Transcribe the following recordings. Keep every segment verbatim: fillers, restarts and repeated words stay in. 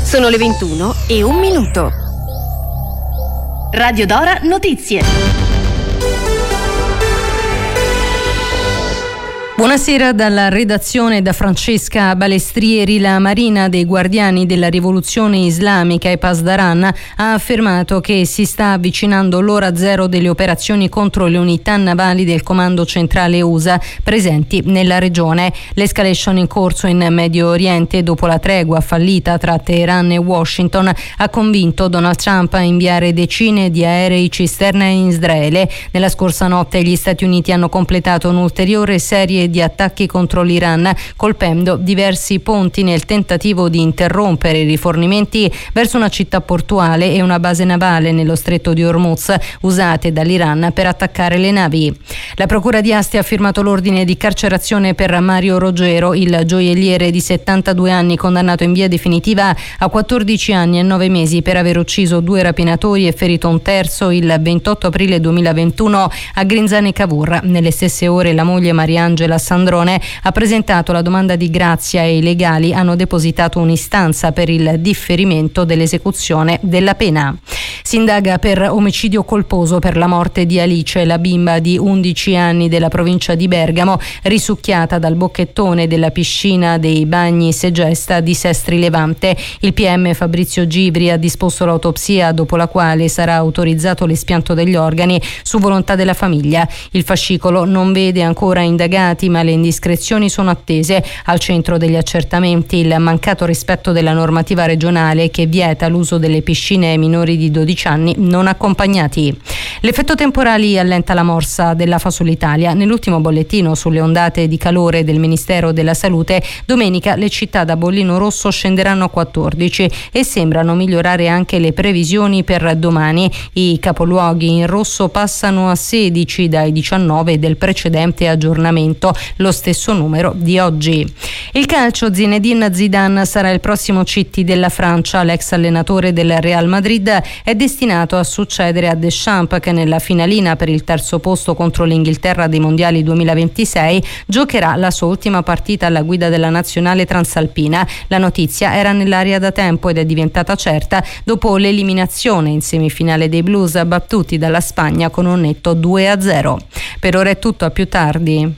Sono le ventuno e un minuto. Radio Dora Notizie. Buonasera dalla redazione da Francesca Balestrieri. La Marina dei Guardiani della Rivoluzione Islamica e Pasdaran ha affermato che si sta avvicinando l'ora zero delle operazioni contro le unità navali del Comando Centrale U S A presenti nella regione. L'escalation in corso in Medio Oriente dopo la tregua fallita tra Teheran e Washington ha convinto Donald Trump a inviare decine di aerei cisterna in Israele. Nella scorsa notte gli Stati Uniti hanno completato un'ulteriore serie di attacchi contro l'Iran, colpendo diversi ponti nel tentativo di interrompere i rifornimenti verso una città portuale e una base navale nello stretto di Hormuz, usate dall'Iran per attaccare le navi. La procura di Asti ha firmato l'ordine di carcerazione per Mario Roggero, il gioielliere di settantadue anni condannato in via definitiva a quattordici anni e nove mesi per aver ucciso due rapinatori e ferito un terzo il ventotto aprile duemilaventuno a Grinzane Cavour. Nelle stesse ore la moglie Mariangela Sandrone ha presentato la domanda di grazia e i legali hanno depositato un'istanza per il differimento dell'esecuzione della pena. Si indaga per omicidio colposo per la morte di Alice, la bimba di undici anni della provincia di Bergamo, risucchiata dal bocchettone della piscina dei bagni Segesta di Sestri Levante. Il P M Fabrizio Gibri ha disposto l'autopsia, dopo la quale sarà autorizzato l'espianto degli organi su volontà della famiglia. Il fascicolo non vede ancora indagati, ma le indiscrezioni sono attese. Al centro degli accertamenti il mancato rispetto della normativa regionale che vieta l'uso delle piscine ai minori di dodici anni non accompagnati. L'effetto temporali allenta la morsa dell'A F A sull'Italia. Nell'ultimo bollettino sulle ondate di calore del Ministero della Salute, domenica le città da bollino rosso scenderanno a quattordici e sembrano migliorare anche le previsioni per domani. I capoluoghi in rosso passano a sedici dai diciannove del precedente aggiornamento, lo stesso numero di oggi. Il calcio: Zinedine Zidane sarà il prossimo C T della Francia. L'ex allenatore del Real Madrid è destinato a succedere a Deschamps, che nella finalina per il terzo posto contro l'Inghilterra dei mondiali duemilaventisei giocherà la sua ultima partita alla guida della nazionale transalpina. La notizia era nell'aria da tempo ed è diventata certa dopo l'eliminazione in semifinale dei Blues, battuti dalla Spagna con un netto due a zero. Per ora è tutto, a più tardi.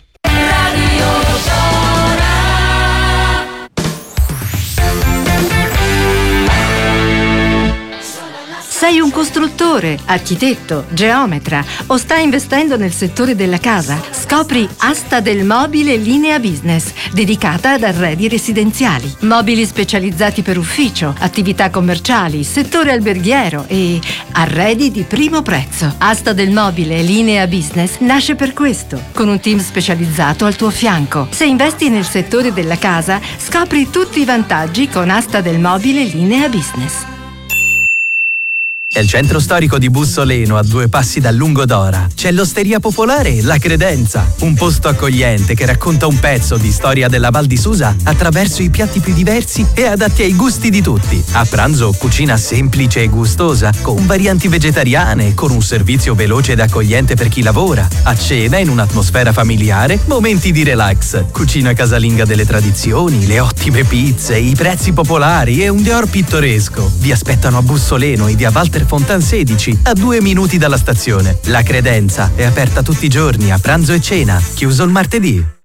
Sei un costruttore, architetto, geometra o stai investendo nel settore della casa? Scopri Asta del Mobile Linea Business, dedicata ad arredi residenziali. Mobili specializzati per ufficio, attività commerciali, settore alberghiero e arredi di primo prezzo. Asta del Mobile Linea Business nasce per questo, con un team specializzato al tuo fianco. Se investi nel settore della casa, scopri tutti i vantaggi con Asta del Mobile Linea Business. Nel centro storico di Bussoleno, a due passi da Lungodora, c'è l'Osteria Popolare La Credenza, un posto accogliente che racconta un pezzo di storia della Val di Susa attraverso i piatti più diversi e adatti ai gusti di tutti. A pranzo cucina semplice e gustosa, con varianti vegetariane, con un servizio veloce ed accogliente per chi lavora. A cena, in un'atmosfera familiare, momenti di relax, cucina casalinga delle tradizioni, le ottime pizze, i prezzi popolari e un decor pittoresco. Vi aspettano a Bussoleno e via Walter Fontan sedici, a due minuti dalla stazione. La Credenza è aperta tutti i giorni a pranzo e cena, chiuso il martedì.